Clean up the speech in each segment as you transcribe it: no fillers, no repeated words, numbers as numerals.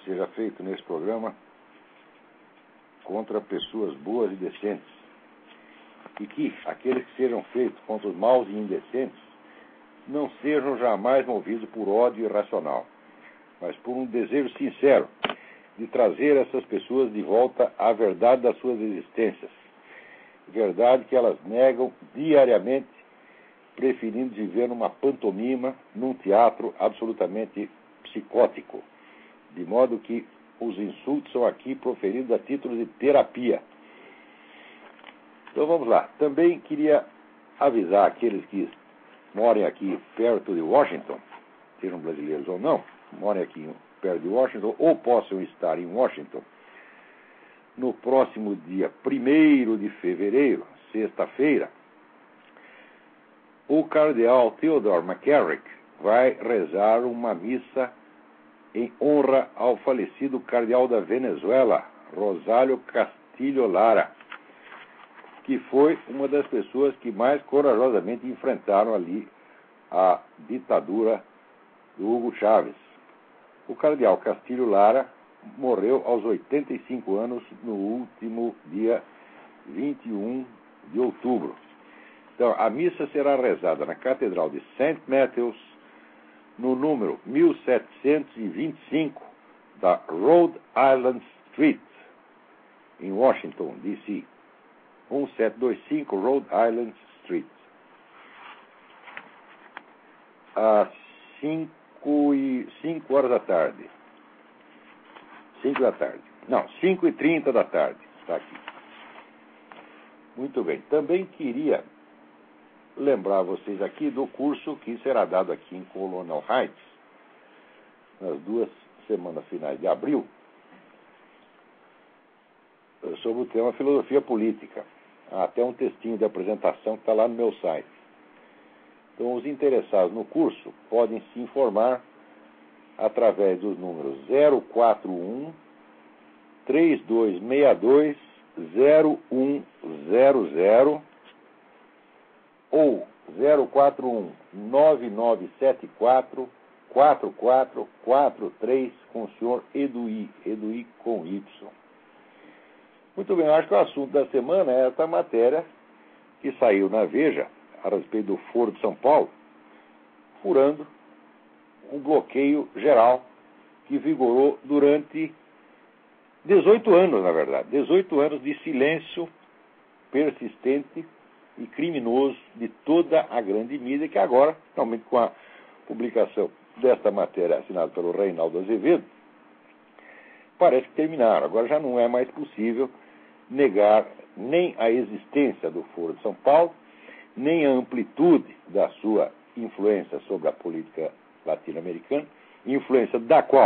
seja feito nesse programa contra pessoas boas e decentes, e que aqueles que sejam feitos contra os maus e indecentes não sejam jamais movidos por ódio irracional, mas por um desejo sincero de trazer essas pessoas de volta à verdade das suas existências, verdade que elas negam diariamente, preferindo viver numa pantomima, num teatro absolutamente psicótico, de modo que os insultos são aqui proferidos a título de terapia. Então vamos lá. Também queria avisar aqueles que morem aqui perto de Washington, sejam brasileiros ou não, morem aqui perto de Washington ou possam estar em Washington, no próximo dia 1º de fevereiro, sexta-feira, o cardeal Theodore McCarrick vai rezar uma missa em honra ao falecido cardeal da Venezuela, Rosário Castillo Lara, que foi uma das pessoas que mais corajosamente enfrentaram ali a ditadura do Hugo Chávez. O cardeal Castillo Lara morreu aos 85 anos no último dia 21 de outubro. Então, a missa será rezada na Catedral de St. Matthews, no número 1725 da Rhode Island Street, em Washington, D.C. 1725 Rhode Island Street. Às 5 horas da tarde. 5 da tarde. Não, 5h30 da tarde. Está aqui. Muito bem. Também queria lembrar vocês aqui do curso que será dado aqui em Colonel Heights, nas 2 semanas finais de abril, sobre o tema filosofia política. Há até um textinho de apresentação que está lá no meu site. Então, os interessados no curso podem se informar através dos números 041 3262 0100 ou 041 9974 4443 com o senhor Eduí com Y. Muito bem, eu acho que o assunto da semana é essa matéria que saiu na Veja a respeito do Foro de São Paulo, furando um bloqueio geral que vigorou durante 18 anos, na verdade. 18 anos de silêncio persistente e criminoso de toda a grande mídia, que agora, finalmente com a publicação desta matéria assinada pelo Reinaldo Azevedo, parece que terminaram. Agora já não é mais possível negar nem a existência do Foro de São Paulo, nem a amplitude da sua influência sobre a política latino-americana, influência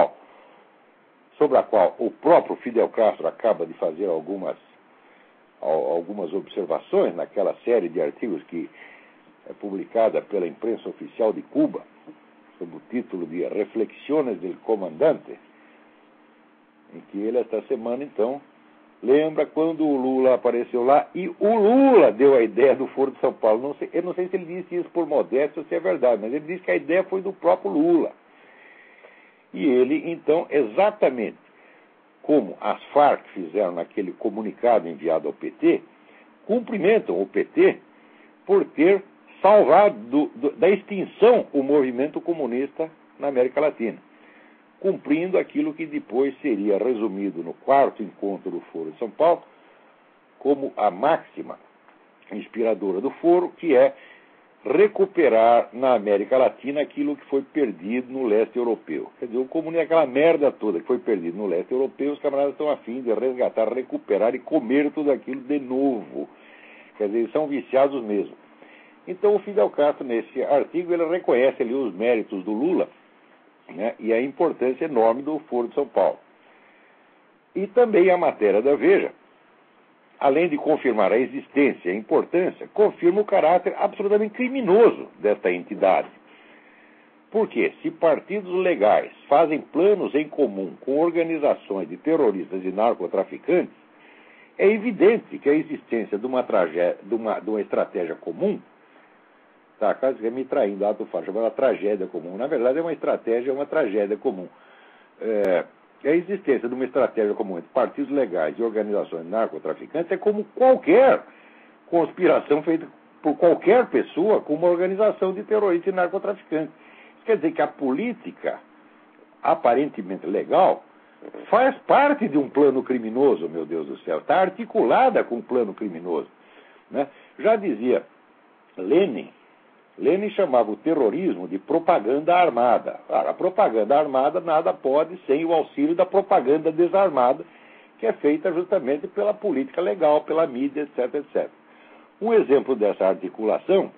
sobre a qual o próprio Fidel Castro acaba de fazer algumas observações naquela série de artigos que é publicada pela imprensa oficial de Cuba, sob o título de Reflexiones del Comandante, em que ele, esta semana, então, lembra quando o Lula apareceu lá, e o Lula deu a ideia do Foro de São Paulo. Eu não sei se ele disse isso por modéstia ou se é verdade, mas ele disse que a ideia foi do próprio Lula. E ele, então, exatamente como as Farc fizeram naquele comunicado enviado ao PT, cumprimentam o PT por ter salvado da extinção o movimento comunista na América Latina, cumprindo aquilo que depois seria resumido no 4º encontro do Foro de São Paulo como a máxima inspiradora do Foro, que é recuperar na América Latina aquilo que foi perdido no leste europeu. Quer dizer, o comunismo, aquela merda toda que foi perdido no leste europeu, os camaradas estão a fim de resgatar, recuperar e comer tudo aquilo de novo. Quer dizer, eles são viciados mesmo. Então, o Fidel Castro, nesse artigo, ele reconhece ali os méritos do Lula, né, e a importância enorme do Foro de São Paulo. E também a matéria da Veja, além de confirmar a existência e a importância, confirma o caráter absolutamente criminoso desta entidade. Porque, se partidos legais fazem planos em comum com organizações de terroristas e narcotraficantes, é evidente que a existência de uma estratégia comum, tá, quase que me traindo, ato falso, chamada tragédia comum. Na verdade, é uma tragédia comum. a existência de uma estratégia comum entre partidos legais e organizações narcotraficantes é como qualquer conspiração feita por qualquer pessoa com uma organização de terroristas e narcotraficantes. Isso quer dizer que a política, aparentemente legal, faz parte de um plano criminoso, meu Deus do céu. Está articulada com um plano criminoso. Né? Já dizia Lenin chamava o terrorismo de propaganda armada. A propaganda armada nada pode sem o auxílio da propaganda desarmada, que é feita justamente pela política legal, pela mídia, etc, etc. Um exemplo dessa articulação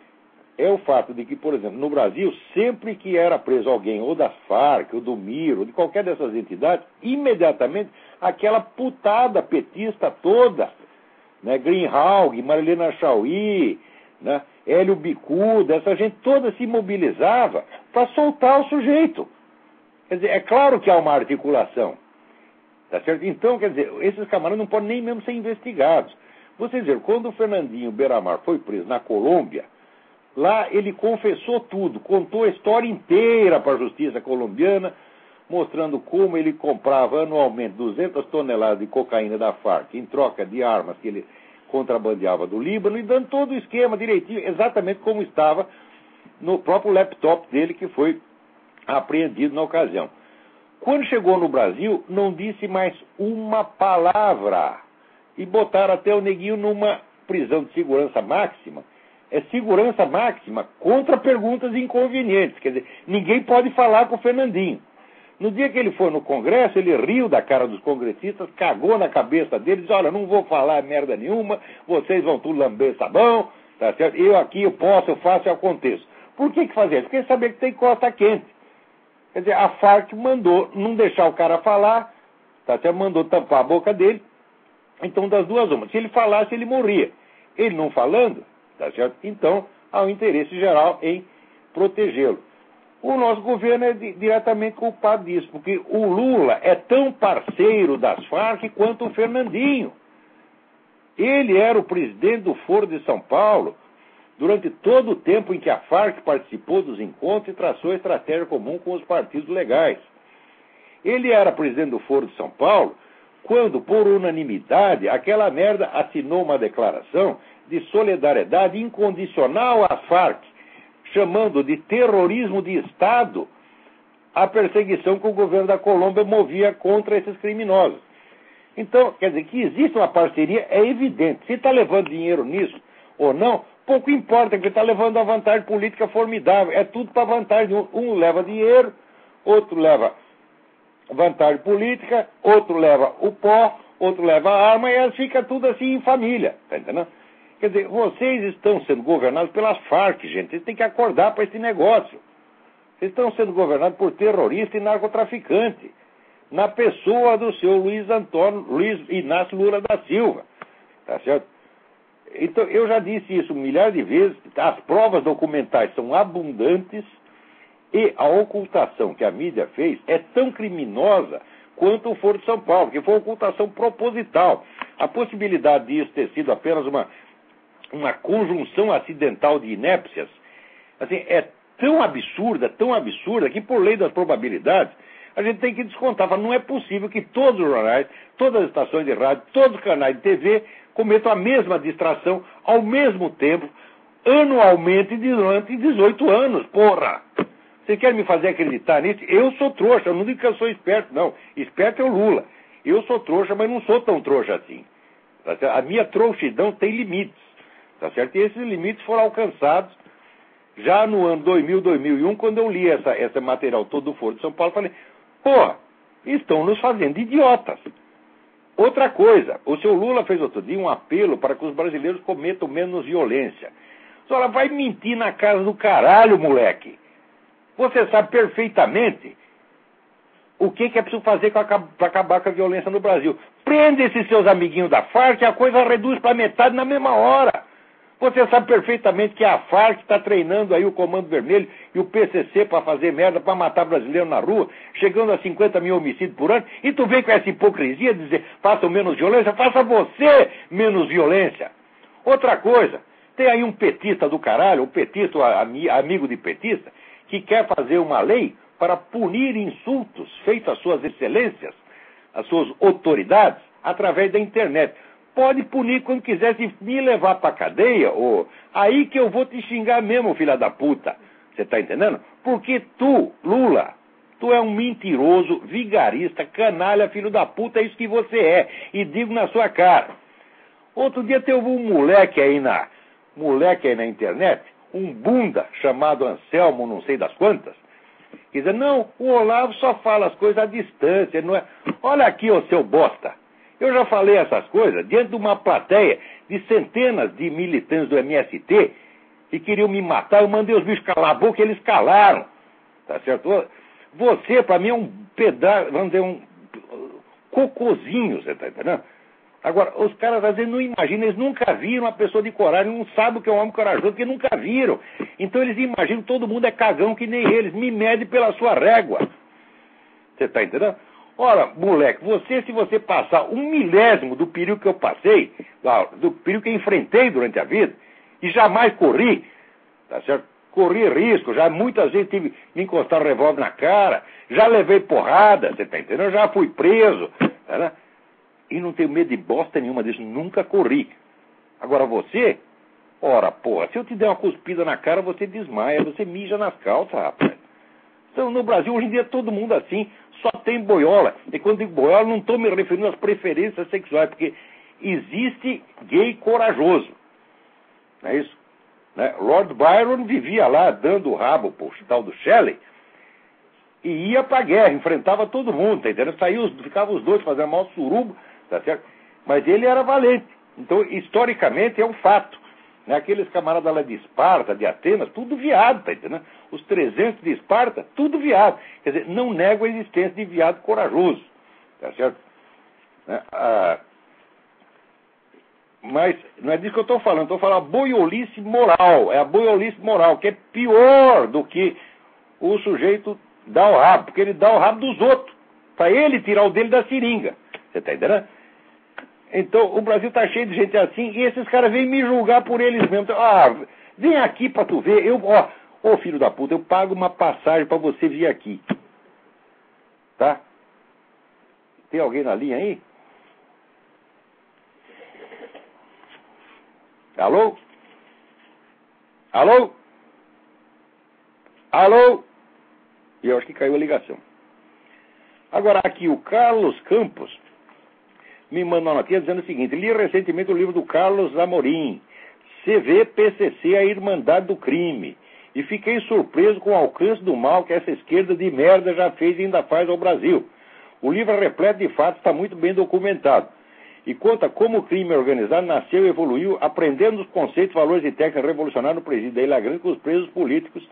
é o fato de que, por exemplo, no Brasil, sempre que era preso alguém, ou das Farc, ou do MIR, ou de qualquer dessas entidades, imediatamente aquela putada petista toda, né, Greenhalgh, Marilena Chaui, né, Hélio Bicuda, essa gente toda se mobilizava para soltar o sujeito. Quer dizer, é claro que há uma articulação. Tá certo? Então, quer dizer, esses camaradas não podem nem mesmo ser investigados. Vocês viram, quando o Fernandinho Beiramar foi preso na Colômbia, lá ele confessou tudo, contou a história inteira para a justiça colombiana, mostrando como ele comprava anualmente 200 toneladas de cocaína da Farc em troca de armas que ele contrabandeava do Líbano, e dando todo o esquema direitinho, exatamente como estava no próprio laptop dele, que foi apreendido na ocasião. Quando chegou no Brasil, não disse mais uma palavra. E botaram até o neguinho numa prisão de segurança máxima. É segurança máxima contra perguntas inconvenientes. Quer dizer, ninguém pode falar com o Fernandinho. No dia que ele foi no Congresso, ele riu da cara dos congressistas, cagou na cabeça deles, disse, olha, não vou falar merda nenhuma, vocês vão tudo lamber sabão, tá certo? Eu aqui, eu posso, eu faço, eu aconteço. Por que fazer isso? Porque saber que tem costa quente. Quer dizer, a Farc mandou não deixar o cara falar, tá certo? Mandou tampar a boca dele. Então, das duas uma. Se ele falasse, ele morria. Ele não falando, tá certo? Então, há um interesse geral em protegê-lo. O nosso governo é diretamente culpado disso, porque o Lula é tão parceiro das Farc quanto o Fernandinho. Ele era o presidente do Foro de São Paulo durante todo o tempo em que a Farc participou dos encontros e traçou a estratégia comum com os partidos legais. Ele era presidente do Foro de São Paulo quando, por unanimidade, aquela merda assinou uma declaração de solidariedade incondicional às Farc, chamando de terrorismo de Estado a perseguição que o governo da Colômbia movia contra esses criminosos. Então, quer dizer, que existe uma parceria é evidente. Se está levando dinheiro nisso ou não, pouco importa, porque está levando a vantagem política formidável. É tudo para vantagem. Um leva dinheiro, outro leva vantagem política, outro leva o pó, outro leva a arma, e fica tudo assim em família. Tá entendendo? Quer dizer, vocês estão sendo governados pelas Farc, gente. Vocês têm que acordar para esse negócio. Vocês estão sendo governados por terrorista e narcotraficante, na pessoa do senhor Luiz Inácio Lula da Silva. Tá certo? Então, eu já disse isso milhares de vezes, as provas documentais são abundantes e a ocultação que a mídia fez é tão criminosa quanto o Foro de São Paulo, que foi uma ocultação proposital. A possibilidade disso ter sido apenas uma conjunção acidental de inépcias, assim, é tão absurda, que por lei das probabilidades, a gente tem que descontar. Não é possível que todos os jornais, todas as estações de rádio, todos os canais de TV cometam a mesma distração ao mesmo tempo, anualmente, durante 18 anos, porra! Você quer me fazer acreditar nisso? Eu sou trouxa, eu não digo que eu sou esperto, não. Esperto é o Lula. Eu sou trouxa, mas não sou tão trouxa assim. Tá certo? A minha trouxidão tem limites. Tá certo? E esses limites foram alcançados já no ano 2000, 2001, quando eu li esse material todo do Foro de São Paulo, falei, porra, estão nos fazendo idiotas. Outra coisa, o seu Lula fez outro dia um apelo para que os brasileiros cometam menos violência. Só ela vai mentir na casa do caralho, moleque. Você sabe perfeitamente o que é preciso fazer para acabar com a violência no Brasil. Prende esses seus amiguinhos da Farc e a coisa reduz para metade na mesma hora. Você sabe perfeitamente que a Farc está treinando aí o Comando Vermelho e o PCC para fazer merda, para matar brasileiro na rua, chegando a 50 mil homicídios por ano, e tu vem com essa hipocrisia de dizer, façam menos violência, faça você menos violência. Outra coisa, tem aí um petista do caralho, um petista, amigo de petista, que quer fazer uma lei para punir insultos feitos às suas excelências, às suas autoridades, através da internet. Pode punir quando quiser, se me levar para cadeia, aí que eu vou te xingar mesmo, filha da puta. Você está entendendo? Porque tu, Lula, tu é um mentiroso, vigarista, canalha, filho da puta, é isso que você é. E digo na sua cara. Outro dia teve um moleque aí na internet, um bunda chamado Anselmo, não sei das quantas, que diz, não, o Olavo só fala as coisas à distância, não é? Olha aqui, ô seu bosta. Eu já falei essas coisas diante de uma plateia de centenas de militantes do MST que queriam me matar. Eu mandei os bichos calar a boca e eles calaram. Tá certo? Você, para mim, é um pedaço, vamos dizer, um cocôzinho, você tá entendendo? Agora, os caras às vezes não imaginam, eles nunca viram uma pessoa de coragem, não sabem o que é um homem corajoso, porque nunca viram. Então eles imaginam que todo mundo é cagão que nem eles, me mede pela sua régua. Você tá entendendo? Ora, moleque, se você passar 1/1000 do perigo que eu passei, do perigo que eu enfrentei durante a vida, e jamais corri, tá certo? Corri risco, já muitas vezes tive que me encostar um revólver na cara, já levei porrada, você tá entendendo? Já fui preso, tá, e não tenho medo de bosta nenhuma disso, nunca corri. Agora você, ora, porra, se eu te der uma cuspida na cara, você desmaia, você mija nas calças, rapaz. Então, no Brasil, hoje em dia, todo mundo assim, só tem boiola. E quando digo boiola, não estou me referindo às preferências sexuais, porque existe gay corajoso. Não é isso? Né? Lord Byron vivia lá, dando o rabo pro tal do Shelley, e ia pra guerra, enfrentava todo mundo, tá entendendo? Ficavam os dois fazendo mal surubo, tá certo? Mas ele era valente. Então, historicamente, é um fato. Né? Aqueles camaradas lá de Esparta, de Atenas, tudo viado, tá entendendo? Os 300 de Esparta, tudo viado. Quer dizer, não nego a existência de viado corajoso, tá certo? Né? Mas não é disso que eu estou falando, estou falando a boiolice moral. É a boiolice moral, que é pior do que o sujeito dar o rabo, porque ele dá o rabo dos outros, para ele tirar o dele da seringa. Você está entendendo? Então, o Brasil está cheio de gente assim, e esses caras vêm me julgar por eles mesmos. Vem aqui para tu ver, ô filho da puta, eu pago uma passagem para você vir aqui. Tá? Tem alguém na linha aí? Alô? Alô? Alô? E eu acho que caiu a ligação. Agora, aqui, o Carlos Campos me mandou uma notinha dizendo o seguinte: li recentemente o livro do Carlos Amorim, CVPCC, a Irmandade do Crime, e fiquei surpreso com o alcance do mal que essa esquerda de merda já fez e ainda faz ao Brasil. O livro é repleto de fatos, está muito bem documentado. E conta como o crime organizado nasceu e evoluiu, aprendendo os conceitos, valores e técnicas revolucionários no presídio da Ilha Grande com os presos políticos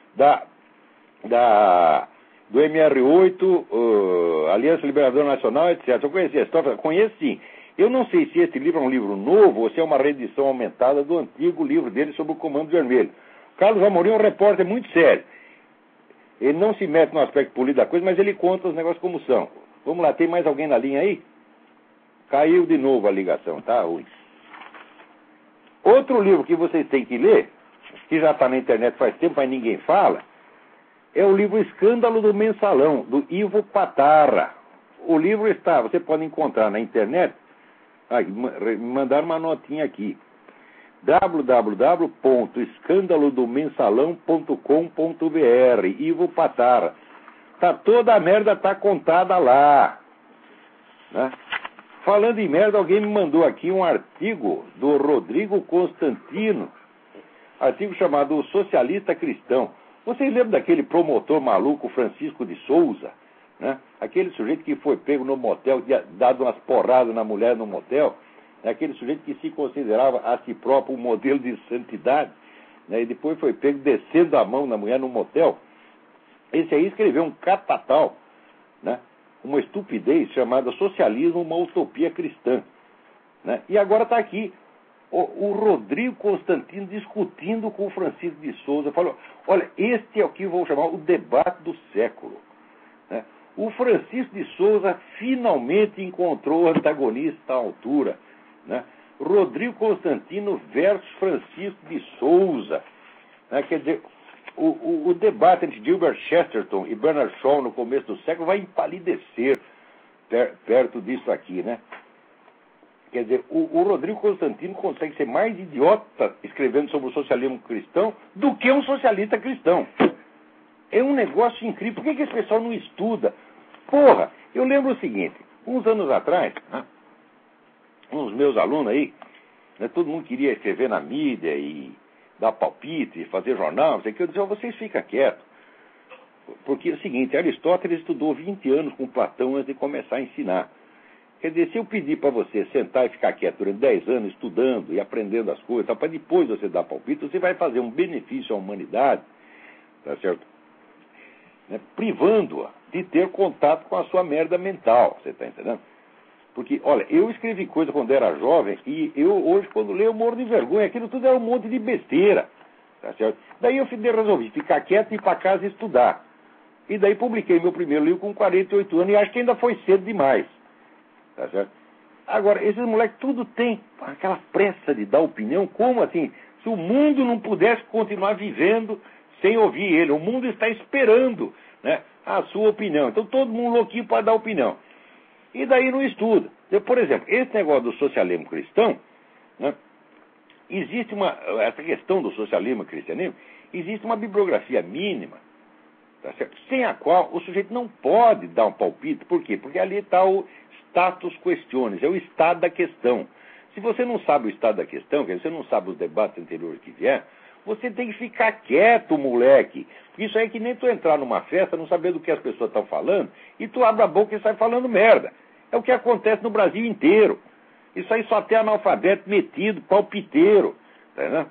do MR8, Aliança Liberadora Nacional, etc. Eu conheci a história? Conheço sim. Eu não sei se esse livro é um livro novo ou se é uma reedição aumentada do antigo livro dele sobre o Comando Vermelho. Carlos Amorim é um repórter muito sério. Ele não se mete no aspecto político da coisa, mas ele conta os negócios como são. Vamos lá, tem mais alguém na linha aí? Caiu de novo a ligação, tá ruim. Outro livro que vocês têm que ler, que já está na internet faz tempo, mas ninguém fala, é o livro Escândalo do Mensalão, do Ivo Patarra. O livro você pode encontrar na internet, me mandaram uma notinha aqui, www.escandalodomensalão.com.br, Ivo Patarra. Toda a merda tá contada lá. Né? Falando em merda, alguém me mandou aqui um artigo do Rodrigo Constantino, artigo chamado O Socialista Cristão. Vocês lembram daquele promotor maluco Francisco de Souza? Né? Aquele sujeito que foi pego no motel, dado umas porradas na mulher no motel, né? Aquele sujeito que se considerava a si próprio um modelo de santidade, né? E depois foi pego descendo a mão na mulher no motel. Esse aí escreveu um catatal, né? Uma estupidez chamada Socialismo, uma Utopia Cristã. Né? E agora está aqui o Rodrigo Constantino discutindo com o Francisco de Souza. Falou, olha, este é o que eu vou chamar o debate do século. Né? O Francisco de Souza finalmente encontrou o antagonista à altura. Né? Rodrigo Constantino versus Francisco de Souza. Né? Quer dizer, o debate entre Gilbert Chesterton e Bernard Shaw no começo do século vai empalidecer perto disso aqui, né? Quer dizer, o Rodrigo Constantino consegue ser mais idiota escrevendo sobre o socialismo cristão do que um socialista cristão. É um negócio incrível. Por que esse pessoal não estuda? Porra, eu lembro o seguinte, uns anos atrás, né, uns meus alunos aí, né, todo mundo queria escrever na mídia e dar palpite, fazer jornal, não sei o que. Eu dizia, vocês ficam quietos. Porque é o seguinte, Aristóteles estudou 20 anos com Platão antes de começar a ensinar. Quer dizer, se eu pedir para você sentar e ficar quieto durante 10 anos estudando e aprendendo as coisas, para depois você dar palpite, você vai fazer um benefício à humanidade, tá certo? Né, privando-a de ter contato com a sua merda mental, você está entendendo? Porque, olha, eu escrevi coisa quando era jovem e eu hoje, quando leio, eu morro de vergonha. Aquilo tudo era um monte de besteira, tá certo? Daí eu resolvi ficar quieto e ir para casa estudar. E daí publiquei meu primeiro livro com 48 anos e acho que ainda foi cedo demais. Tá certo? Agora, esses moleques tudo tem aquela pressa de dar opinião, como assim? Se o mundo não pudesse continuar vivendo sem ouvir ele, o mundo está esperando, né, a sua opinião. Então todo mundo louquinho para dar opinião. E daí não estuda. Por exemplo, esse negócio do socialismo cristão, né, existe essa questão do socialismo e cristianismo, existe uma bibliografia mínima, tá certo? Sem a qual o sujeito não pode dar um palpite. Por quê? Porque ali está o status questiones, é o estado da questão. Se você não sabe o estado da questão, quer dizer, você não sabe os debates anteriores que vier, você tem que ficar quieto, moleque. Porque isso aí é que nem tu entrar numa festa, não saber do que as pessoas estão falando, e tu abre a boca e sai falando merda. É o que acontece no Brasil inteiro. Isso aí só tem analfabeto metido, palpiteiro. Tá vendo?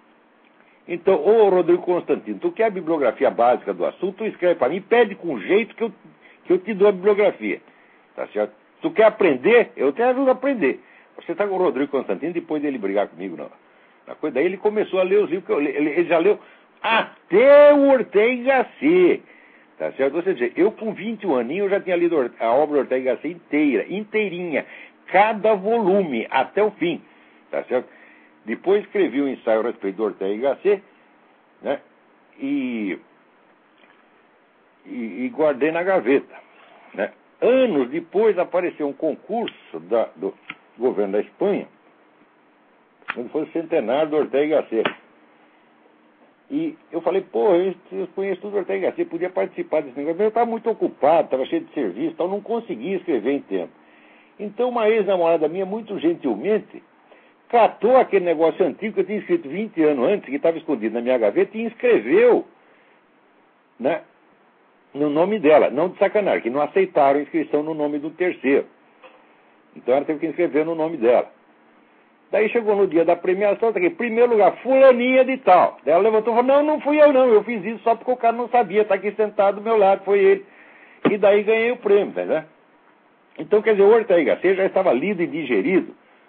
Então, ô Rodrigo Constantino, tu quer a bibliografia básica do assunto, tu escreve para mim, pede com jeito que eu te dou a bibliografia. Tá certo? Tu quer aprender? Eu te ajudo a aprender. Você está com o Rodrigo Constantino, depois dele brigar comigo, não. Na coisa, daí ele começou a ler os livros que eu li. Ele já leu até o Ortega y Gasset. Tá certo? Ou seja, eu com 21 aninhos já tinha lido a obra Ortega y Gasset inteirinha. Cada volume, até o fim. Tá certo? Depois escrevi um ensaio a respeito do Ortega y Gasset, né? E guardei na gaveta, né? Anos depois apareceu um concurso do governo da Espanha, quando foi o centenário do Ortega y Gasset. E eu falei, pô, eu conheço tudo do Ortega y Gasset, podia participar desse negócio, mas eu estava muito ocupado, estava cheio de serviço, então não conseguia escrever em tempo. Então uma ex-namorada minha, muito gentilmente, catou aquele negócio antigo que eu tinha escrito 20 anos antes, que estava escondido na minha gaveta, e inscreveu, né, no nome dela, não de sacanagem, que não aceitaram a inscrição no nome do terceiro. Então ela teve que inscrever no nome dela. Daí chegou no dia da premiação, tá aqui, primeiro lugar, fulaninha de tal. Daí ela levantou e falou, não fui eu não, eu fiz isso só porque o cara não sabia, está aqui sentado do meu lado, foi ele. E daí ganhei o prêmio, tá, né? Então, quer dizer, o Ortega y Gasset já estava lido e digerido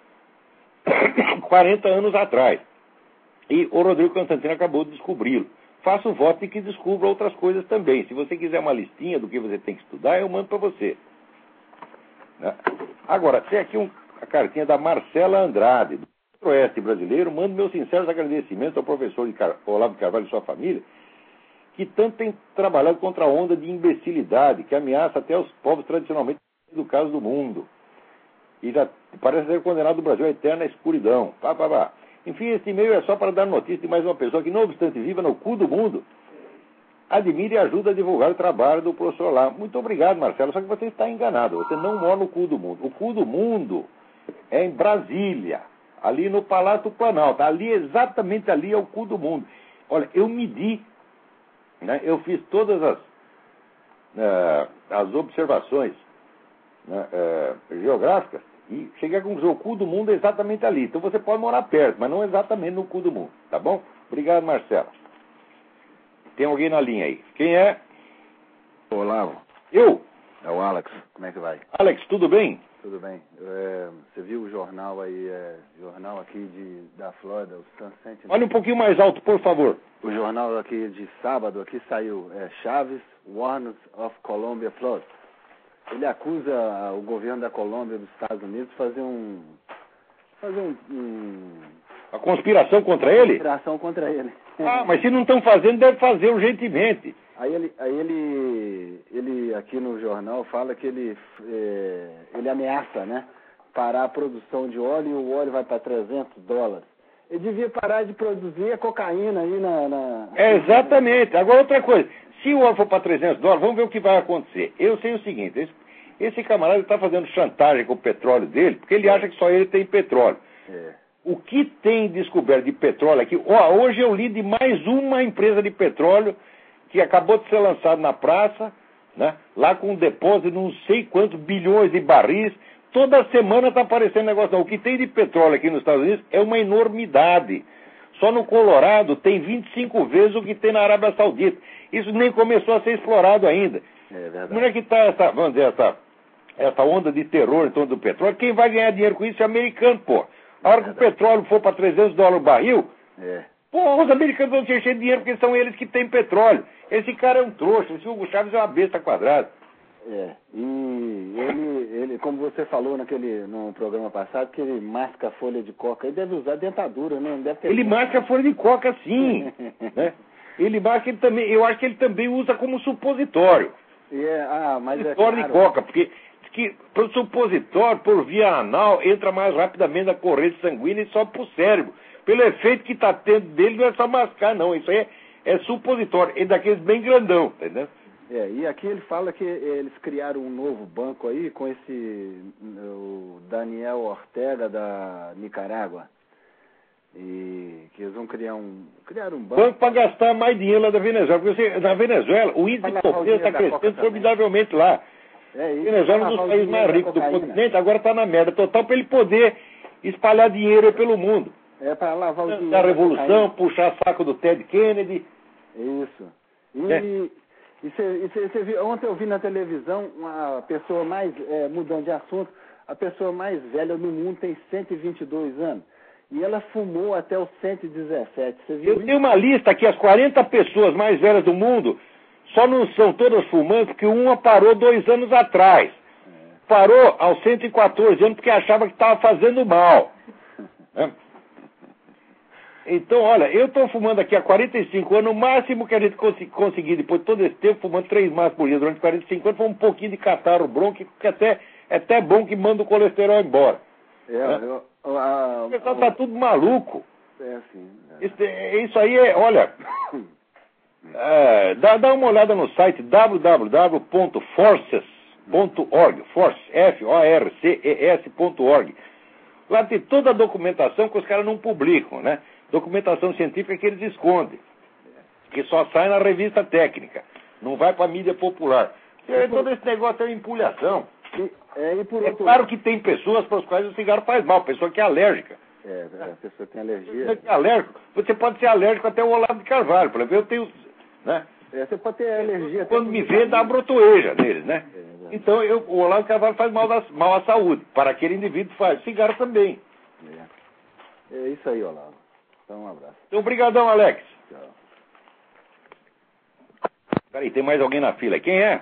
40 anos atrás. E o Rodrigo Constantino acabou de descobri-lo. Faço o voto de que descubra outras coisas também. Se você quiser uma listinha do que você tem que estudar, eu mando para você. Né? Agora, tem aqui a cartinha da Marcela Andrade, do Oeste brasileiro. Mando meus sinceros agradecimentos ao professor Olavo de Carvalho e sua família, que tanto tem trabalhado contra a onda de imbecilidade que ameaça até os povos tradicionalmente educados do mundo. E já parece ser condenado o Brasil à eterna escuridão. Enfim, este e-mail é só para dar notícia de mais uma pessoa que, não obstante viva no cu do mundo, admire e ajuda a divulgar o trabalho do professor lá. Muito obrigado, Marcelo, só que você está enganado. Você não mora no cu do mundo. O cu do mundo é em Brasília, ali no Palácio Planalto. Ali, exatamente ali, é o cu do mundo. Olha, eu medi, né, eu fiz todas as observações, né, geográficas, e cheguei a conclusão, o cu do mundo é exatamente ali. Então você pode morar perto, mas não exatamente no cu do mundo. Tá bom? Obrigado, Marcelo. Tem alguém na linha aí. Quem é? Olá. Eu? É o Alex. Como é que vai? Alex, tudo bem? Tudo bem. Você viu o jornal aí, jornal aqui da Flórida, o Sun Sentinel? Olha um pouquinho mais alto, por favor. O jornal aqui de sábado, aqui saiu, Chaves warns of Colombia flood. Ele acusa o governo da Colômbia dos Estados Unidos de fazer A conspiração contra ele? Conspiração contra ele. Ah, mas se não estão fazendo, deve fazer urgentemente. Aí ele aqui no jornal fala que ele ameaça, né? Parar a produção de óleo e o óleo vai para $300. Ele devia parar de produzir a cocaína aí na... Exatamente. Agora outra coisa, se o óleo for para $300, vamos ver o que vai acontecer. Eu sei o seguinte, esse camarada está fazendo chantagem com o petróleo dele, porque ele acha que só ele tem petróleo. O que tem descoberto de petróleo aqui... hoje eu li de mais uma empresa de petróleo que acabou de ser lançada na praça, né, lá com um depósito de não sei quantos bilhões de barris. Toda semana está aparecendo negócio. Não. O que tem de petróleo aqui nos Estados Unidos é uma enormidade. Só no Colorado tem 25 vezes o que tem na Arábia Saudita. Isso nem começou a ser explorado ainda. É verdade. Como é que está essa onda de terror em torno do petróleo? Quem vai ganhar dinheiro com isso é americano, pô. A hora que o petróleo for para $300 o barril, pô, os americanos vão se encher de dinheiro porque são eles que têm petróleo. Esse cara é um trouxa, esse Hugo Chávez é uma besta quadrada. E ele, como você falou no programa passado, que ele masca a folha de coca. Ele deve usar dentadura, né? Não deve ter... Ele masca a folha de coca, sim. Né? Ele masca, eu acho que ele também usa como supositório. Mas supositório de coca, porque para o supositório, por via anal, entra mais rapidamente na corrente sanguínea e sobe para o cérebro. Pelo efeito que está tendo dele, não é só mascar, não. Isso aí é supositório. É daqueles bem grandão, entendeu? E aqui ele fala que eles criaram um novo banco aí com o Daniel Ortega da Nicarágua. E que eles vão criar um banco para gastar mais dinheiro lá da Venezuela. Porque na Venezuela, o índice de pobreza está crescendo formidavelmente lá. A Venezuela é um dos países mais ricos do continente, agora está na merda total para ele poder espalhar dinheiro para mundo. Para lavar o dinheiro da Revolução, puxar saco do Ted Kennedy. Isso. E você viu, ontem eu vi na televisão uma pessoa mais, mudando de assunto, a pessoa mais velha do mundo tem 122 anos. E ela fumou até os 117. Você viu isso? Tenho uma lista aqui, as 40 pessoas mais velhas do mundo, só não são todas fumantes, porque uma parou 2 anos atrás. Parou aos 114 anos porque achava que estava fazendo mal. Então, olha, eu estou fumando aqui há 45 anos, o máximo que a gente conseguir, depois de todo esse tempo, fumando 3 maços por dia durante 45 anos, foi um pouquinho de catarro brônquico, que é até bom que manda o colesterol embora. O pessoal está tudo maluco. Isso aí olha, dá uma olhada no site www.forces.org, forces.org. Lá tem toda a documentação que os caras não publicam, né? Documentação científica que eles escondem, que só sai na revista técnica, não vai para a mídia popular. Todo esse negócio é uma empulhação. Claro que tem pessoas para as quais o cigarro faz mal, pessoa que é alérgica. A pessoa tem alergia. Você é alérgico, você pode ser alérgico até o Olavo de Carvalho, por exemplo, eu tenho, né? Você pode ter alergia. Quando me vê, dá brotoeja neles, né? Então o Olavo de Carvalho faz mal à saúde, para aquele indivíduo faz, cigarro também. É isso aí, Olavo. Então, um abraço. Então, obrigadão, Alex. Tchau. Peraí, tem mais alguém na fila. Quem é?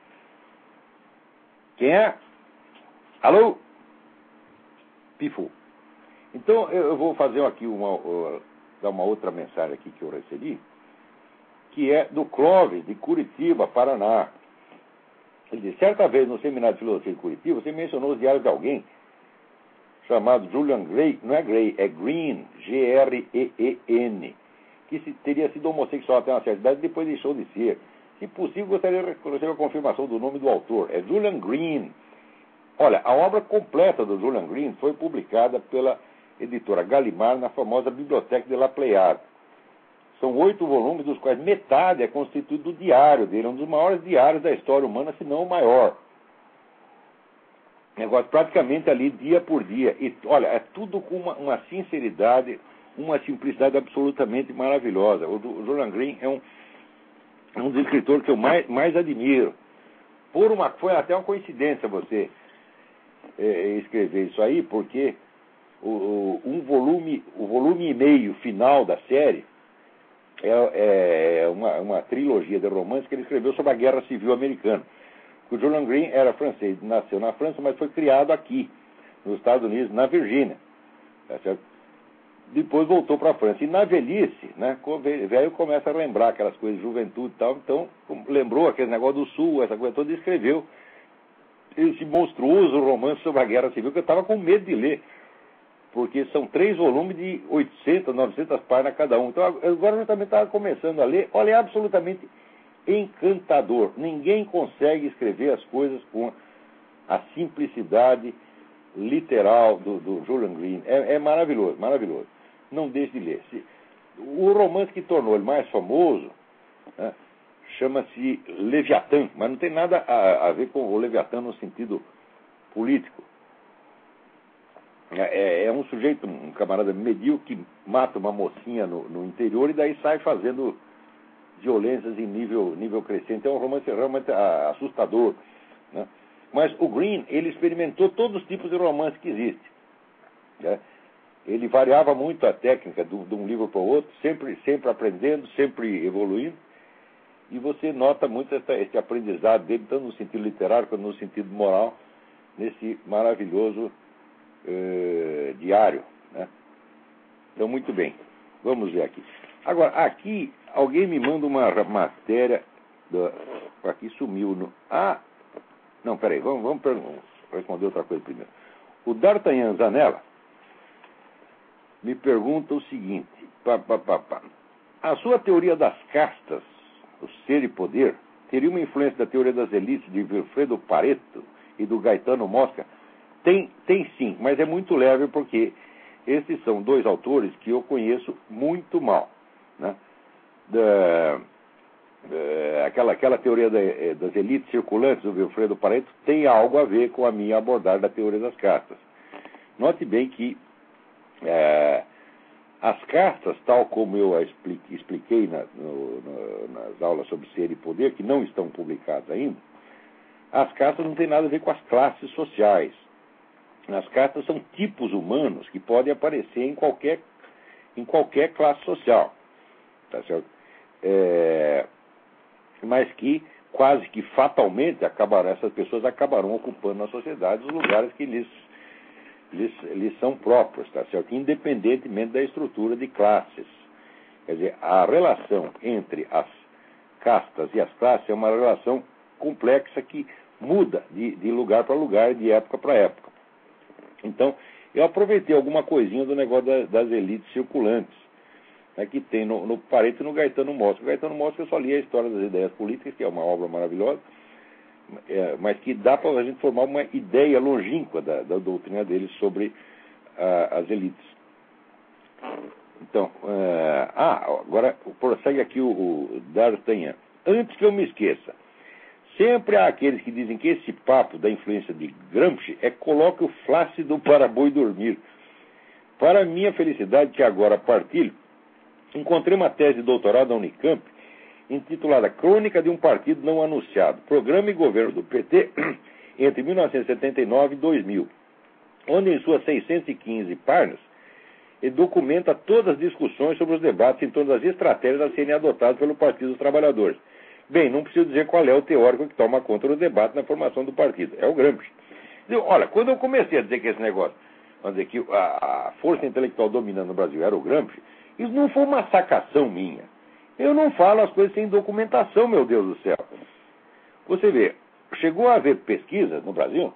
Alô? Pifo. Então, eu vou fazer aqui dar uma outra mensagem aqui que eu recebi, que é do Clóvis, de Curitiba, Paraná. Ele disse, certa vez no Seminário de Filosofia de Curitiba, você mencionou os diários de alguém chamado Julian Gray, não é Gray, é Green, Green, que teria sido homossexual até uma certa idade e depois deixou de ser. Se possível, gostaria de receber a confirmação do nome do autor. É Julian Green. Olha, a obra completa do Julian Green foi publicada pela editora Gallimard na famosa Biblioteca de La Pléiade. São 8 volumes, dos quais metade é constituído do diário dele, um dos maiores diários da história humana, se não o maior. Negócio praticamente ali, dia por dia. E, olha, é tudo com uma sinceridade, uma simplicidade absolutamente maravilhosa. O Julian Green é um dos escritores que eu mais admiro. Foi até uma coincidência você escrever isso aí, porque o volume e meio final da série é uma trilogia de romances que ele escreveu sobre a Guerra Civil Americana. O Julian Green era francês, nasceu na França, mas foi criado aqui, nos Estados Unidos, na Virgínia. Tá certo? depois voltou para a França. E na velhice, né, velho começa a lembrar aquelas coisas de juventude e tal, então lembrou aquele negócio do Sul, essa coisa toda, e escreveu esse monstruoso romance sobre a Guerra Civil, que eu estava com medo de ler, porque são 3 volumes de 800, 900 páginas cada um. Então agora eu também estava começando a ler. Olha, é absolutamente encantador. Ninguém consegue escrever as coisas com a simplicidade literal do Julian Green. É maravilhoso, maravilhoso. Não deixe de ler. O romance que tornou ele mais famoso, né, chama-se Leviatã, mas não tem nada a ver com o Leviatã no sentido político. É um sujeito, um camarada medíocre, que mata uma mocinha no interior e daí sai fazendo violências em nível crescente. É um romance realmente assustador, né? Mas o Green, ele experimentou todos os tipos de romance que existem, né? Ele variava muito a técnica de um livro para o outro, sempre aprendendo, sempre evoluindo. E você nota muito esse aprendizado dele, tanto no sentido literário quanto no sentido moral, nesse maravilhoso diário, né? Então, muito bem. Vamos ver aqui. Agora, aqui, alguém me manda uma matéria. Aqui sumiu. Não, peraí, vamos responder outra coisa primeiro. O D'Artagnan Zanella me pergunta o seguinte: a sua teoria das castas, o ser e poder, teria uma influência da teoria das elites de Vilfredo Pareto e do Gaetano Mosca? Tem sim, mas é muito leve, porque esses são 2 autores que eu conheço muito mal, né? Aquela teoria das elites circulantes do Vilfredo Pareto tem algo a ver com a minha abordagem da teoria das castas. Note bem que as castas, tal como eu expliquei nas aulas sobre ser e poder, que não estão publicadas ainda, as castas não têm nada a ver com as classes sociais. As castas são tipos humanos que podem aparecer em qualquer classe social, tá certo? Mas que quase que fatalmente essas pessoas acabarão ocupando na sociedade os lugares que lhes são próprios, tá certo? Independentemente da estrutura de classes. Quer dizer, a relação entre as castas e as classes é uma relação complexa que muda de lugar para lugar, de época para época. Então, eu aproveitei alguma coisinha do negócio das elites circulantes, né, que tem no Pareto e no Gaetano Mosca. O Gaetano Mosca eu só li a História das Ideias Políticas, que é uma obra maravilhosa, mas que dá para a gente formar uma ideia longínqua da doutrina dele sobre as elites. Então, agora prossegue aqui o D'Artagnan. Antes que eu me esqueça, sempre há aqueles que dizem que esse papo da influência de Gramsci coloque o flácido para boi dormir. Para minha felicidade, que agora partilho, encontrei uma tese de doutorado da Unicamp, intitulada Crônica de um Partido Não Anunciado, Programa e Governo do PT entre 1979 e 2000, onde em suas 615 páginas ele documenta todas as discussões sobre os debates em torno das estratégias a serem adotadas pelo Partido dos Trabalhadores. Bem, não preciso dizer qual é o teórico que toma conta do debate na formação do partido. É o Gramsci. Olha, quando eu comecei a dizer que esse negócio, vamos dizer que a força intelectual dominando no Brasil era o Gramsci, isso não foi uma sacação minha. Eu não falo as coisas sem documentação, meu Deus do céu. Você vê, chegou a haver pesquisas no Brasil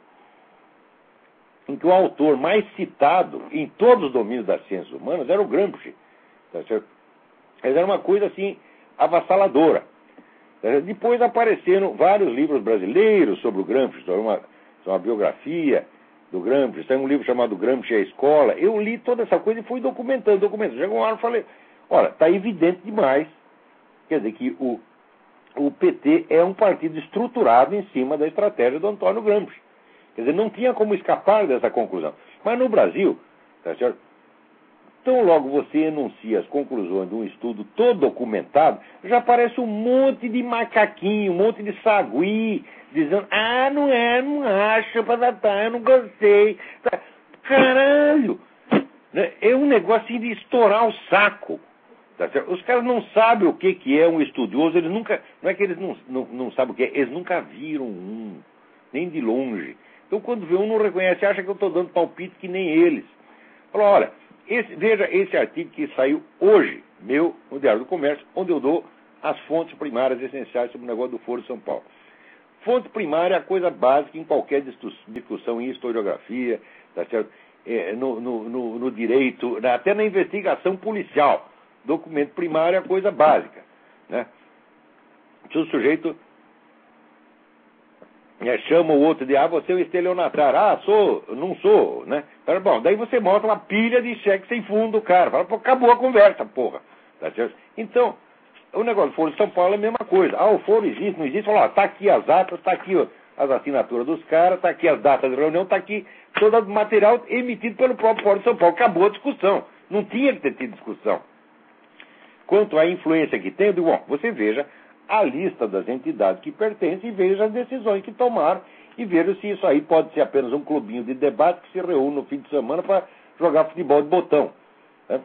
em que o autor mais citado em todos os domínios das ciências humanas era o Gramsci. Tá certo? Mas era uma coisa assim avassaladora. Depois apareceram vários livros brasileiros sobre o Gramsci, sobre uma biografia do Gramsci. Tem um livro chamado Gramsci e a Escola. Eu li toda essa coisa e fui documentando. Chegou uma hora e falei, olha, está evidente demais, quer dizer, que o PT é um partido estruturado em cima da estratégia do Antônio Gramsci. Quer dizer, não tinha como escapar dessa conclusão. Mas no Brasil, tá certo? Tão logo você enuncia as conclusões de um estudo todo documentado, já aparece um monte de macaquinho, um monte de sagui, dizendo, não acho, eu não gostei. Caralho! É um negócio de estourar o saco. Tá certo? Os caras não sabem o que é um estudioso, eles nunca, não é que eles não sabem o que é, eles nunca viram um, nem de longe. Então quando vê um não reconhece, acha que eu estou dando palpite que nem eles. Fala, olha, Veja esse artigo que saiu hoje, meu, no Diário do Comércio, onde eu dou as fontes primárias essenciais sobre o negócio do Foro de São Paulo. Fonte primária é a coisa básica em qualquer discussão em historiografia, tá certo? No direito, até na investigação policial. Documento primário é a coisa básica, né? Se o sujeito chama o outro de, você é o estelionatário, não sou, né? Bom, daí você mostra uma pilha de cheque sem fundo do cara, fala, acabou a conversa, porra, tá certo? Então, o negócio do Foro de São Paulo é a mesma coisa. O foro existe, não existe, fala, tá aqui as atas, tá aqui as assinaturas dos caras, tá aqui as datas de reunião, tá aqui todo o material emitido pelo próprio Foro de São Paulo. Acabou a discussão. Não tinha que ter tido discussão. Quanto à influência que tem, eu digo, bom, você veja a lista das entidades que pertencem e veja as decisões que tomaram e veja se isso aí pode ser apenas um clubinho de debate que se reúne no fim de semana para jogar futebol de botão, né?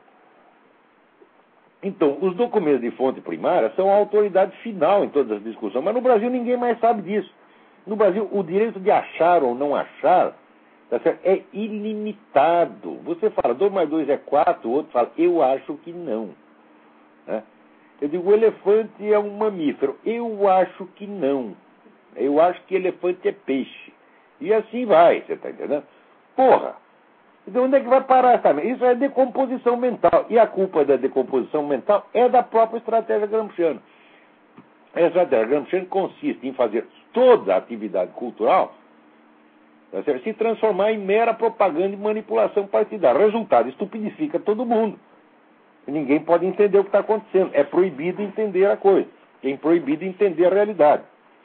Então, os documentos de fonte primária são a autoridade final em todas as discussões, mas no Brasil ninguém mais sabe disso. No Brasil, o direito de achar ou não achar, tá certo, é ilimitado. Você fala, 2 mais 2 é 4, o outro fala, eu acho que não, né? Eu digo, o elefante é um mamífero. Eu acho que não. Eu acho que elefante é peixe. E assim vai, você está entendendo? Porra! Então onde é que vai parar essa? Isso é decomposição mental. E a culpa da decomposição mental é da própria estratégia gramsciana. A estratégia gramsciana consiste em fazer toda a atividade cultural, tá certo, se transformar em mera propaganda e manipulação partidária. Resultado, estupidifica todo mundo. Ninguém pode entender o que está acontecendo. É proibido entender a coisa. É proibido entender a realidade.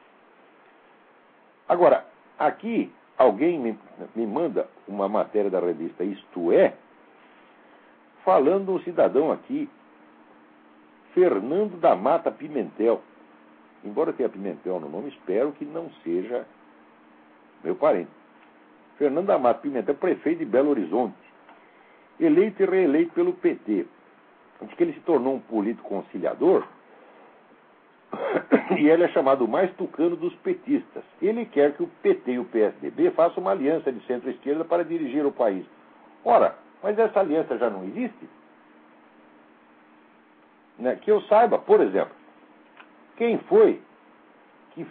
Agora, aqui, alguém me manda uma matéria da revista Isto É, falando de um cidadão aqui, Fernando da Mata Pimentel. Embora tenha Pimentel no nome, espero que não seja meu parente. Fernando da Mata Pimentel, prefeito de Belo Horizonte. Eleito e reeleito pelo PT. Diz que ele se tornou um político conciliador e ele é chamado o mais tucano dos petistas. Ele quer que o PT e o PSDB façam uma aliança de centro-esquerda para dirigir o país. Ora, mas essa aliança já não existe? Né? Que eu saiba, por exemplo, quem foi que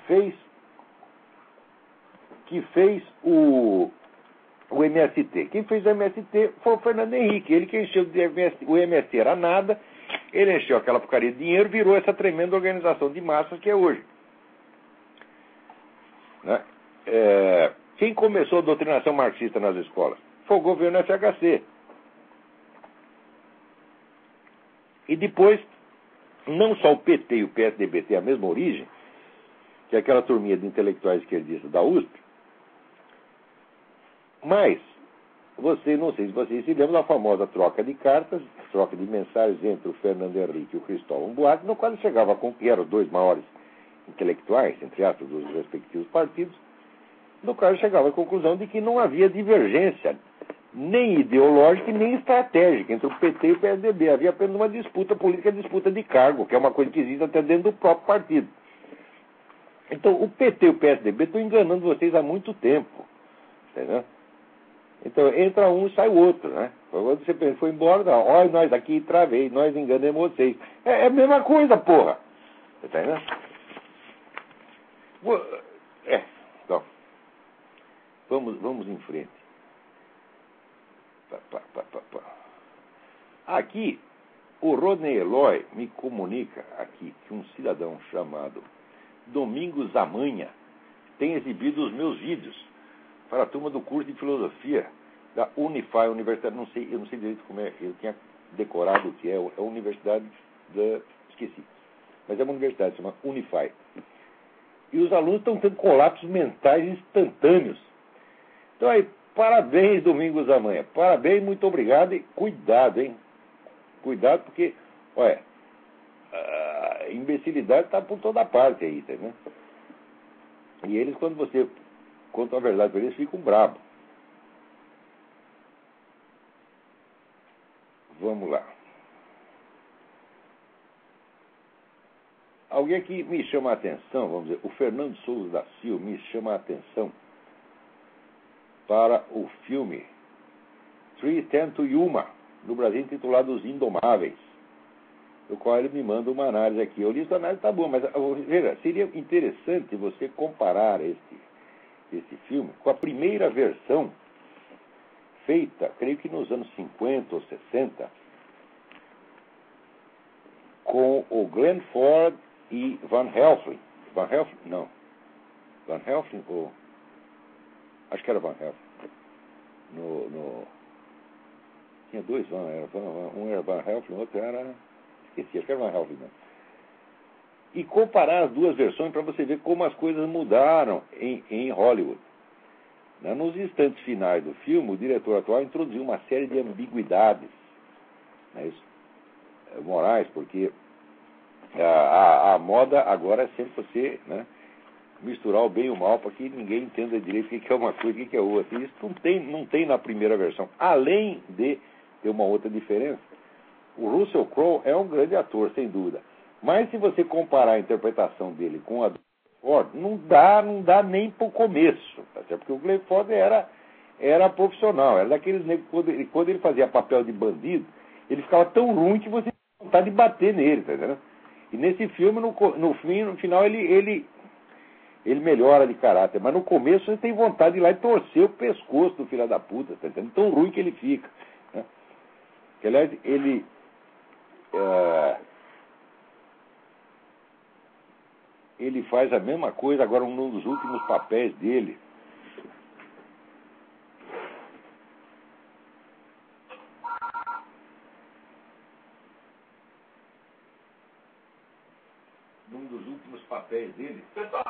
fez o MST. Quem fez o MST foi o Fernando Henrique. Ele que encheu o MST era nada, ele encheu aquela porcaria de dinheiro, virou essa tremenda organização de massas que é hoje. Né? Quem começou a doutrinação marxista nas escolas? Foi o governo FHC. E depois, não só o PT e o PSDB têm a mesma origem, que é aquela turminha de intelectuais esquerdistas da USP, mas, não sei se vocês se lembram da famosa troca de cartas, troca de mensagens entre o Fernando Henrique e o Cristóvão Buarque, no qual ele chegava que eram os dois maiores intelectuais, entre aspas, dos respectivos partidos, no qual ele chegava à conclusão de que não havia divergência, nem ideológica e nem estratégica, entre o PT e o PSDB. Havia apenas uma disputa política, disputa de cargo, que é uma coisa que existe até dentro do próprio partido. Então, o PT e o PSDB estão enganando vocês há muito tempo, entendeu? Então, entra um e sai o outro, né? Quando você pensa, foi embora, não. Olha, nós aqui travei, nós enganamos vocês. É a mesma coisa, porra. Você tá entendendo? Então, vamos em frente. Aqui, o Rodney Eloy me comunica aqui que um cidadão chamado Domingos Amanha tem exibido os meus vídeos para a turma do curso de filosofia da Unify, Universidade, eu não sei direito como é, eu tinha decorado o que é a Universidade esqueci, mas é uma universidade, se chama Unify. E os alunos estão tendo colapsos mentais instantâneos. Então aí, parabéns, Domingos Amanha, parabéns, muito obrigado e cuidado, hein? Cuidado porque, olha, a imbecilidade está por toda parte aí, tá, né? E eles, quando você conta a verdade para eles, ficam bravos. Vamos lá. Alguém aqui me chama a atenção, vamos dizer, o Fernando Souza da Silva me chama a atenção para o filme 3:10 to Yuma, no Brasil intitulado Os Indomáveis, do qual ele me manda uma análise aqui. Eu li essa análise, tá bom, mas veja, seria interessante você comparar esse filme com a primeira versão feita, creio que nos anos 50 ou 60, com o Glenn Ford e Van Helsing. Van Helsing? Não. Van Helsing ou... Acho que era Van Helsing. Tinha dois Van, um era Van Helsing, o outro era... Esqueci, acho que era Van Helsing, não. E comparar as duas versões para você ver como as coisas mudaram em Hollywood. Nos instantes finais do filme, o diretor atual introduziu uma série de ambiguidades, né, morais, porque a moda agora é sempre você, né, misturar o bem e o mal para que ninguém entenda direito o que é uma coisa e o que é outra. E isso não tem na primeira versão. Além de ter uma outra diferença, o Russell Crowe é um grande ator, sem dúvida. Mas se você comparar a interpretação dele com a do Ford, não dá nem para o começo. Até porque o Glenn Ford era profissional, era daqueles negros, quando ele fazia papel de bandido, ele ficava tão ruim que você tinha vontade de bater nele, tá entendendo? E nesse filme, no final, ele melhora de caráter, mas no começo você tem vontade de ir lá e torcer o pescoço do filho da puta, tá entendendo? Tão ruim que ele fica, né? Que, aliás, ele faz a mesma coisa agora num dos últimos papéis dele. Num dos últimos papéis dele.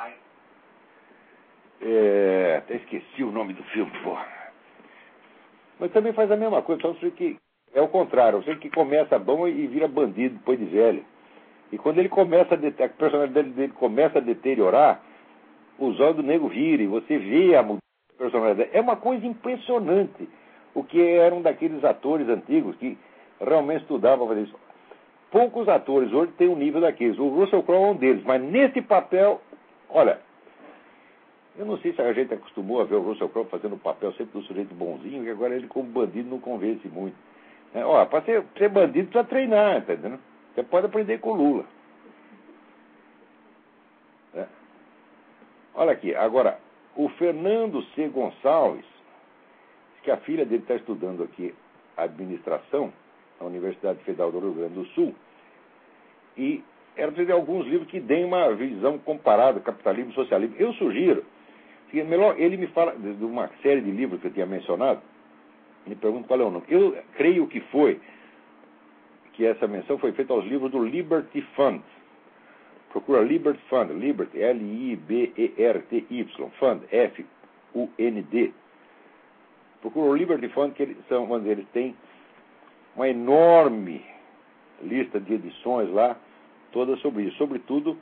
Até esqueci o nome do filme, porra. Mas também faz a mesma coisa, só que é o contrário, você que começa bom e vira bandido depois de velho. E quando ele começa a personalidade dele começa a deteriorar, os olhos do nego viram, você vê a mudança da personalidade. É uma coisa impressionante. O que eram daqueles atores antigos que realmente estudavam fazer isso. Poucos atores hoje têm um nível daqueles. O Russell Crowe é um deles, mas nesse papel, olha, eu não sei se a gente acostumou a ver o Russell Crowe fazendo o papel sempre do sujeito bonzinho, que agora ele como bandido não convence muito. Para ser bandido precisa treinar, tá entendendo? Você pode aprender com o Lula. Olha aqui, agora, o Fernando C. Gonçalves, que a filha dele está estudando aqui administração na Universidade Federal do Rio Grande do Sul, e ela precisa de alguns livros que deem uma visão comparada, capitalismo e socialismo. Eu sugiro, que melhor, ele me fala de uma série de livros que eu tinha mencionado, me pergunta qual é o nome. Eu creio que essa menção foi feita aos livros do Liberty Fund. Procura Liberty Fund, Liberty, Liberty, Fund, F-U-N-D. Procura o Liberty Fund, que eles têm uma enorme lista de edições lá, todas sobre isso. Sobretudo,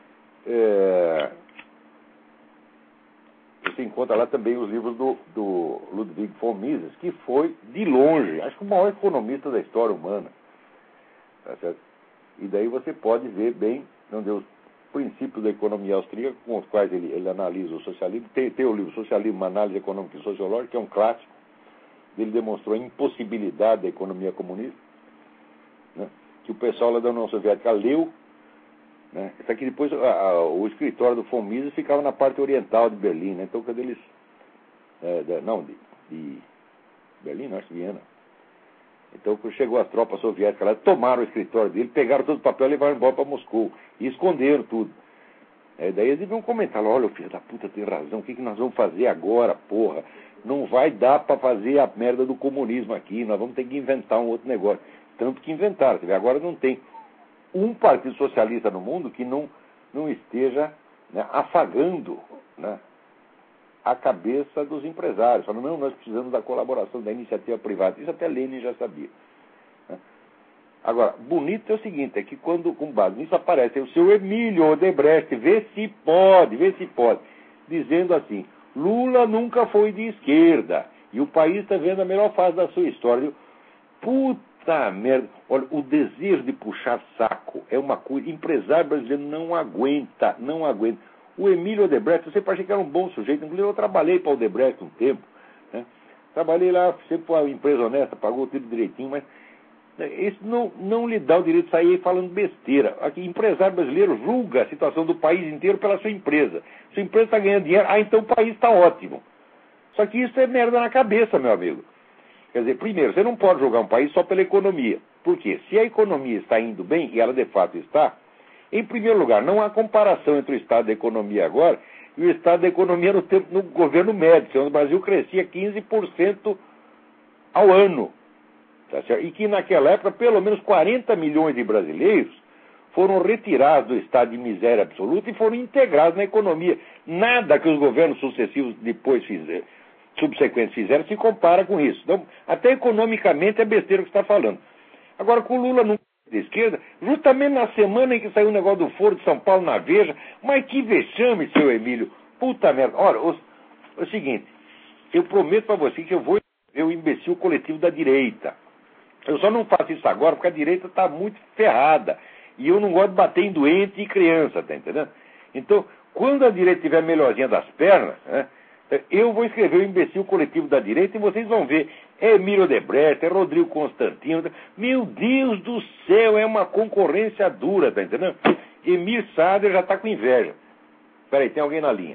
você encontra lá também os livros do Ludwig von Mises, que foi, de longe, acho que o maior economista da história humana. Tá certo? E daí você pode ver bem os princípios da economia austríaca, com os quais ele analisa o socialismo. Tem o livro Socialismo, uma análise econômica e sociológica, que é um clássico. Ele demonstrou a impossibilidade da economia comunista, né, que o pessoal lá da União Soviética leu, né. Isso aqui depois, o escritório do von Mises ficava na parte oriental de Berlim, né. Então, quando eles... de Berlim, não, acho que Viena. Então, quando chegou as tropas soviéticas lá, tomaram o escritório dele, pegaram todo o papel e levaram embora para Moscou. E esconderam tudo. Daí eles iam comentar, olha, o filho da puta tem razão, o que nós vamos fazer agora, porra? Não vai dar para fazer a merda do comunismo aqui, nós vamos ter que inventar um outro negócio. Tanto que inventaram. Agora não tem um partido socialista no mundo que não esteja, né, afagando, né, a cabeça dos empresários. Falando, não, nós precisamos da colaboração da iniciativa privada. Isso até Lenin já sabia. Agora, bonito é o seguinte, é que quando, com base nisso, aparece o seu Emílio Odebrecht, vê se pode, dizendo assim, Lula nunca foi de esquerda, e o país está vendo a melhor fase da sua história. Puta merda, olha, o desejo de puxar saco é uma coisa, empresário brasileiro não aguenta. O Emílio Odebrecht, eu sempre achei que era um bom sujeito, inclusive eu trabalhei para o Odebrecht um tempo, né? Trabalhei lá, sempre foi uma empresa honesta, pagou tudo direitinho, mas Isso não lhe dá o direito de sair falando besteira. Aqui, empresário brasileiro julga a situação do país inteiro pela sua empresa. Sua empresa está ganhando dinheiro, então o país está ótimo. Só que isso é merda na cabeça, meu amigo. Quer dizer, primeiro, você não pode julgar um país só pela economia. Por quê? Se a economia está indo bem, e ela de fato está, em primeiro lugar, não há comparação entre o estado da economia agora e o estado da economia no governo Médici, onde o Brasil crescia 15% ao ano. Tá certo? E que naquela época, pelo menos 40 milhões de brasileiros foram retirados do estado de miséria absoluta e foram integrados na economia. Nada que os governos sucessivos depois subsequentes fizeram se compara com isso. Então, até economicamente é besteira o que você está falando. Agora, com o Lula não de esquerda, justamente na semana em que saiu o negócio do Foro de São Paulo na Veja, mas que vexame, seu Emílio. Puta merda. Ora, o seguinte, eu prometo para você que eu vou ver o imbecil coletivo da direita. Eu só não faço isso agora porque a direita está muito ferrada. E eu não gosto de bater em doente e criança, tá entendendo? Então, quando a direita estiver melhorzinha das pernas, né, eu vou escrever o imbecil coletivo da direita e vocês vão ver. É Emílio Odebrecht, é Rodrigo Constantino. Meu Deus do céu, é uma concorrência dura, tá entendendo? Emir Sader já está com inveja. Peraí, tem alguém na linha.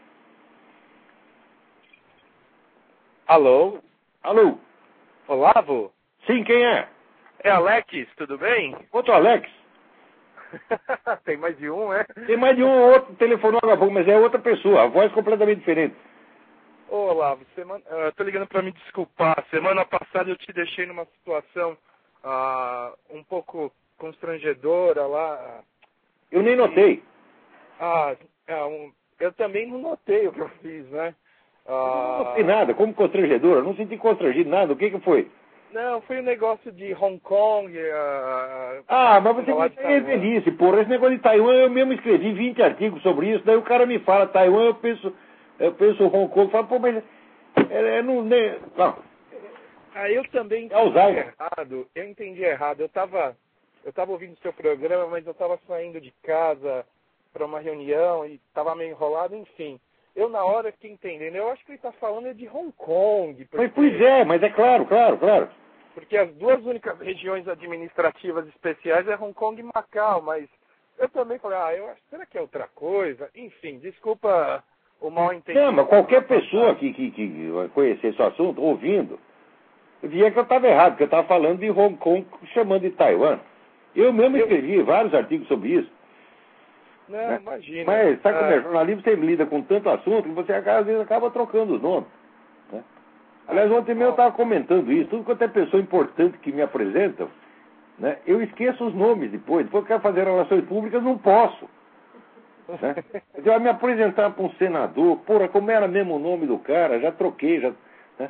Alô? Alô? Olavo? Sim, quem é? É Alex, tudo bem? Outro Alex? Tem mais de um, é? Tem mais de um ou outro telefonou agora há pouco, mas é outra pessoa, a voz completamente diferente. Ô, Olavo, tô ligando para me desculpar. Semana passada eu te deixei numa situação um pouco constrangedora lá. Eu nem notei. Eu também não notei o que eu fiz, né? Eu não notei nada, como constrangedora, não senti constrangido nada, o que foi? Não, foi um negócio de Hong Kong. Mas você é velhice, porra. Esse negócio de Taiwan, eu mesmo escrevi 20 artigos sobre isso, daí o cara me fala Taiwan, eu penso Hong Kong, eu falo, pô, mas não. Eu também entendi errado. Eu tava ouvindo o seu programa, mas eu tava saindo de casa para uma reunião e tava meio enrolado, enfim. Eu, na hora, fiquei entendendo. Eu acho que ele está falando de Hong Kong. Porque... Pois é, mas é claro. Porque as duas únicas regiões administrativas especiais é Hong Kong e Macau, mas eu também falei, será que é outra coisa? Enfim, desculpa o mal entendido. Não, mas qualquer pessoa que conhecer esse assunto, ouvindo, via que eu estava errado, porque eu estava falando de Hong Kong chamando de Taiwan. Eu mesmo escrevi vários artigos sobre isso. Não, né? Imagina. Mas, sabe como é? Jornalismo você lida com tanto assunto que você às vezes acaba trocando os nomes. Né? Aliás, ontem mesmo eu estava comentando isso. Tudo quanto é pessoa importante que me apresentam, né, eu esqueço os nomes depois. Depois que eu quero fazer relações públicas, não posso. Né? Eu vai me apresentar para um senador, porra, como era mesmo o nome do cara, já troquei, né?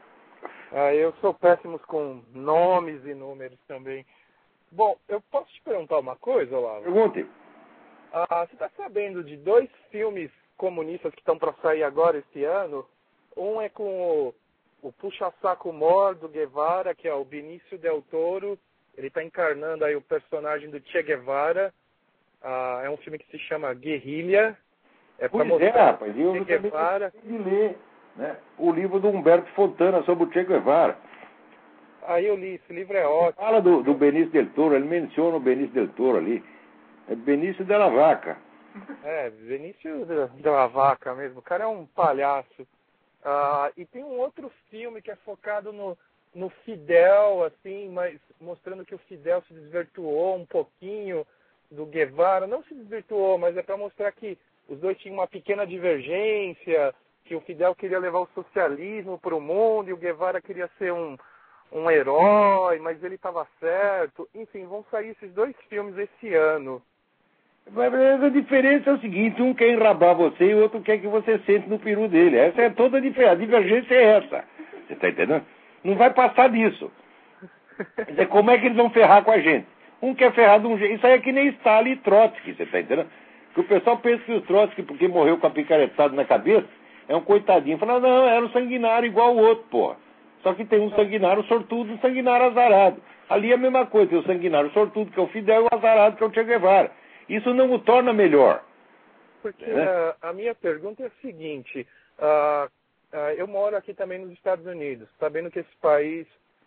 Eu sou péssimo com nomes e números também. Bom, eu posso te perguntar uma coisa, Olavo? Pergunte. Você está sabendo de 2 filmes comunistas que estão para sair agora esse ano? Um é com o puxa-saco mor do Guevara, que é o Benício Del Toro. Ele está encarnando aí o personagem do Che Guevara. É um filme que se chama Guerrilha. Rapaz, eu Che Guevara. De ler, né, o livro do Humberto Fontana sobre o Che Guevara. Aí eu li, esse livro é ótimo. Fala do Benício Del Toro, ele menciona o Benício Del Toro ali. É Benício Della Vaca. Benício Della Vaca mesmo. O cara é um palhaço. E tem um outro filme que é focado no Fidel, assim, mas mostrando que o Fidel se desvirtuou um pouquinho do Guevara. Não se desvirtuou, mas é para mostrar que os dois tinham uma pequena divergência, que o Fidel queria levar o socialismo para o mundo e o Guevara queria ser um herói, mas ele estava certo. Enfim, vão sair esses 2 filmes esse ano. Mas a diferença é o seguinte, um quer enrabar você e o outro quer que você sente no peru dele. Essa é toda a diferença. A divergência é essa. Você está entendendo? Não vai passar disso. Quer dizer, como é que eles vão ferrar com a gente? Um quer ferrar de um jeito. Isso aí é que nem Stalin e Trotsky, você está entendendo? Porque o pessoal pensa que o Trotsky, porque morreu com a picaretada na cabeça, é um coitadinho. Fala, não, era um sanguinário igual o outro, porra. Só que tem um sanguinário sortudo e um sanguinário azarado. Ali é a mesma coisa, tem o sanguinário sortudo, que é o Fidel, e o azarado, que é o Che Guevara. Isso não o torna melhor. Porque a minha pergunta é a seguinte, eu moro aqui também nos Estados Unidos, sabendo que esse país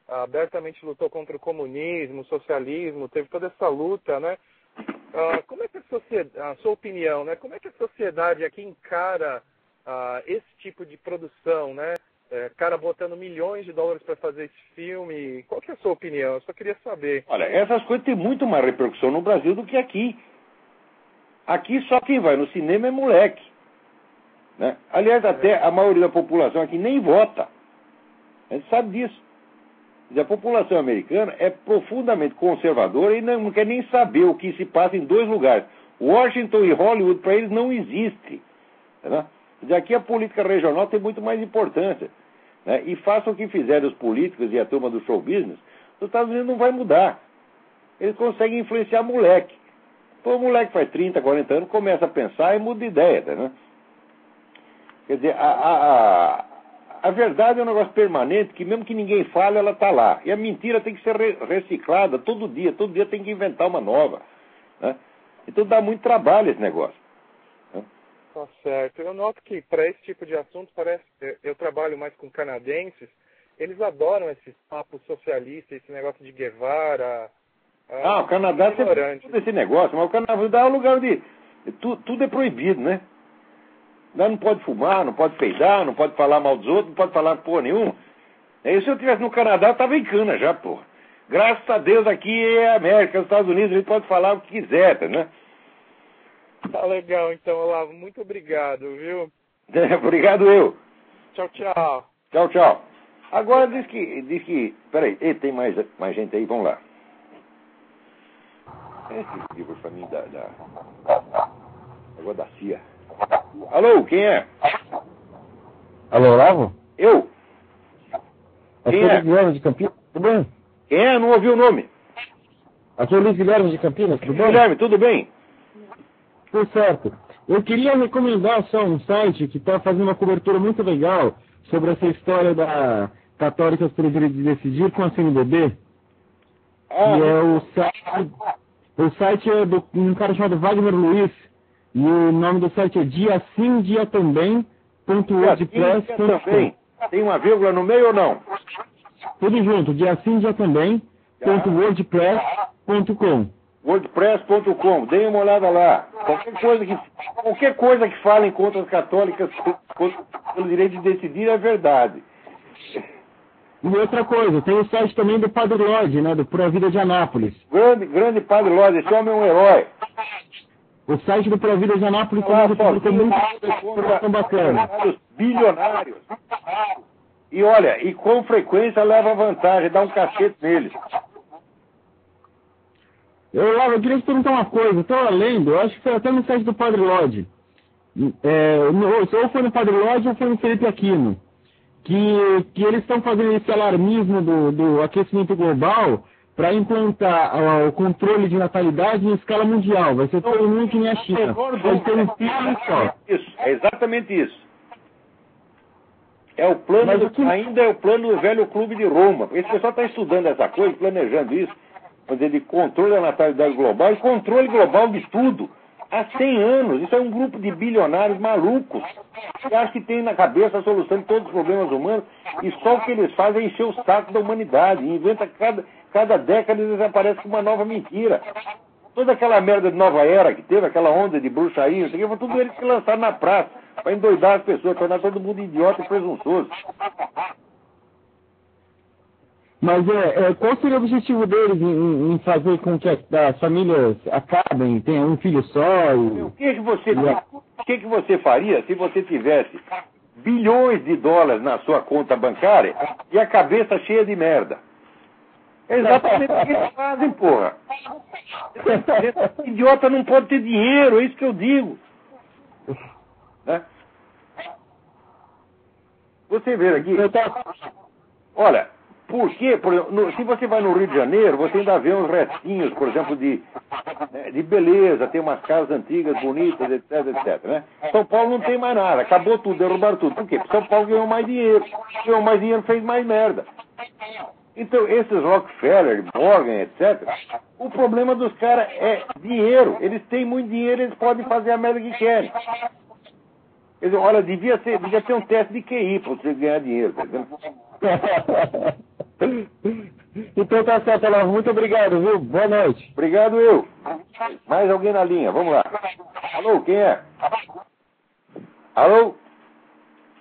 abertamente lutou contra o comunismo, o socialismo, teve toda essa luta, né? Como é que a sua opinião, né? Como é que a sociedade aqui encara esse tipo de produção, né? Cara botando milhões de dólares para fazer esse filme. Qual que é a sua opinião? Eu só queria saber. Olha, essas coisas têm muito mais repercussão no Brasil do que aqui. Aqui só quem vai no cinema é moleque. Né? Aliás, até a maioria da população aqui nem vota. A gente sabe disso. A população americana é profundamente conservadora e não quer nem saber o que se passa em dois lugares. Washington e Hollywood, para eles, não existe. Né? Aqui a política regional tem muito mais importância. Né? E façam o que fizeram os políticos e a turma do show business, os Estados Unidos não vai mudar. Eles conseguem influenciar moleque. Então o moleque faz 30, 40 anos, começa a pensar e muda de ideia. Né? Quer dizer, a verdade é um negócio permanente, que mesmo que ninguém fale, ela está lá. E a mentira tem que ser reciclada todo dia tem que inventar uma nova. Né? Então dá muito trabalho esse negócio. Né? Tá certo. Eu noto que para esse tipo de assunto, eu trabalho mais com canadenses, eles adoram esses papos socialistas, esse negócio de Guevara. O Canadá tem todo esse negócio, mas o Canadá é um lugar onde tudo é proibido, né? Não pode fumar, não pode peidar, não pode falar mal dos outros, não pode falar porra nenhuma. E se eu estivesse no Canadá, eu estava em cana já, porra. Graças a Deus aqui é a América, os Estados Unidos, a gente pode falar o que quiser, né? Tá legal, então, Olavo. Muito obrigado, viu? Obrigado eu. Tchau, tchau. Tchau, tchau. Agora diz que... Peraí, tem mais gente aí, vamos lá. Esse livro pra mim agora da CIA. Alô, quem é? Alô, Olavo? Eu? Aqui é o Luiz Guilherme de Campinas, tudo bem? Quem é? Não ouvi o nome. Aqui é o Luiz Guilherme de Campinas, tudo bem? Guilherme, tudo bem? Tudo certo. Eu queria recomendar só um site que está fazendo uma cobertura muito legal sobre essa história da Católicas pelo Direito de Decidir com a CNBB. Que é o site é de um cara chamado Wagner Luiz. E o nome do site é diasimdiatambém.wordpress.com. Tem uma vírgula no meio ou não? Tudo junto, diasimdiatambém.wordpress.com. wordpress.com, deem uma olhada lá. Qualquer coisa que falem contra as católicas pelo direito de decidir é verdade. E outra coisa, tem o site também do Padre Lodge, né, do Pro Vida de Anápolis. Grande Padre Lodge, esse homem é um herói. O site do Pro Vida de Anápolis também publicou muita informação bacana. Bilionários. E olha, e com frequência leva vantagem, dá um cacete neles. Eu queria te perguntar uma coisa, eu estou lendo, eu acho que foi até no site do Padre Lodge. Ou foi no Padre Lodge ou foi no Felipe Aquino. Que eles estão fazendo esse alarmismo do aquecimento global para implantar o controle de natalidade em escala mundial. Vai ser todo mundo que nem a China. Vai ter um filho só. Isso, é exatamente isso. É o plano ainda é o plano do velho Clube de Roma. Esse pessoal está estudando essa coisa, planejando isso, fazer de controle da natalidade global e controle global de tudo. Há 100 anos, isso é um grupo de bilionários malucos que acham que tem na cabeça a solução de todos os problemas humanos e só o que eles fazem é encher o saco da humanidade. Inventa cada década eles aparecem com uma nova mentira. Toda aquela merda de nova era que teve, aquela onda de bruxaria, isso aqui, foi tudo eles que lançaram na praça para endoidar as pessoas, tornar todo mundo idiota e presunçoso. Mas qual seria o objetivo deles em fazer com que as famílias acabem, tenham um filho só? O que você faria se você tivesse bilhões de dólares na sua conta bancária e a cabeça cheia de merda? É exatamente o que eles fazem, porra. Idiota não pode ter dinheiro, é isso que eu digo. Né? Você vê aqui. Olha, por quê? Se você vai no Rio de Janeiro, você ainda vê uns restinhos, por exemplo, de beleza, tem umas casas antigas, bonitas, etc, etc. Né? São Paulo não tem mais nada, acabou tudo, derrubaram tudo. Por quê? Porque São Paulo ganhou mais dinheiro. Ganhou mais dinheiro, fez mais merda. Então, esses Rockefeller, Morgan, etc., o problema dos caras é dinheiro. Eles têm muito dinheiro, eles podem fazer a merda que querem. Quer dizer, olha, devia ter um teste de QI para você ganhar dinheiro, tá vendo? Então tá certo, Olavo. Muito obrigado, viu? Boa noite. Obrigado, eu. Mais alguém na linha? Vamos lá. Alô, quem é? Alô?